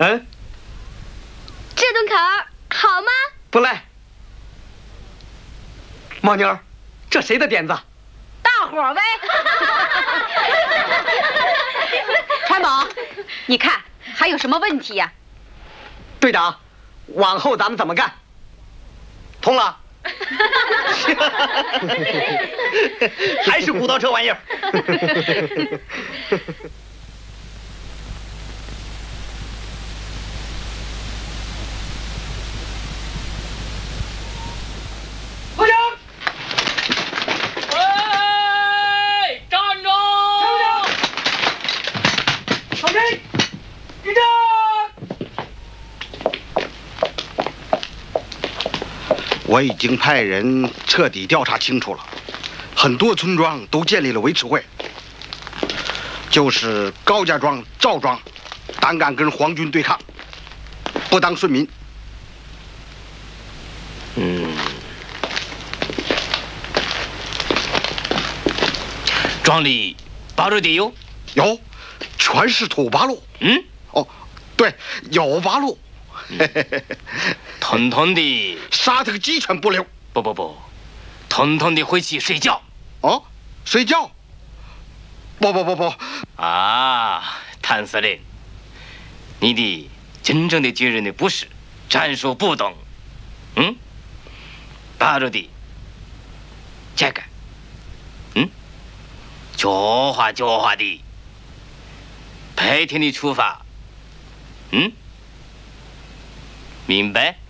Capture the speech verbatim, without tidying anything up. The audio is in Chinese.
嗯， 这顿烤儿好吗？ 不赖。毛妞，这谁的点子？ 大伙儿呗。川宝，你看还有什么问题呀？ 队长，往后咱们怎么干？通了。 还是骨头这玩意儿。 投降！哎，站住！ 小军，立正！ 我已经派人彻底调查清楚了，很多村庄都建立了维持会，就是高家庄、赵庄，胆敢跟皇军对抗，不当顺民。 嗯，庄里八路地有？ 有，全是土八路。 嗯， 哦，对，有八路。 统统的杀他个鸡犬不留。 不不不，统统的回去睡觉。 哦，睡觉？不不不不。 啊，谭司令，你的真正的军人的不是战术不懂。嗯，八路的这个，嗯，教化教化的，白天的出发。嗯。明白。